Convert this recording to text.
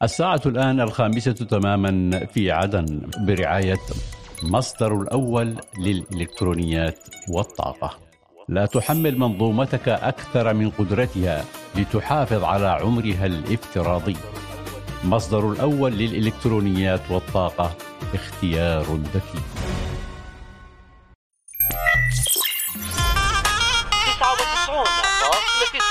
الساعة الآن 5:00 تماما في عدن برعاية مصدر الأول للإلكترونيات والطاقة. لا تحمل منظومتك أكثر من قدرتها لتحافظ على عمرها الافتراضي. مصدر الأول للإلكترونيات والطاقة، اختيار ذكي. 99.9